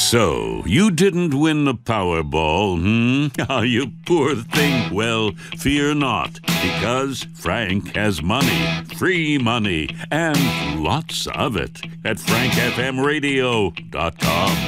So, you didn't win the Powerball, Ah, you poor thing. Well, fear not, because Frank has money, free money, and lots of it at frankfmradio.com.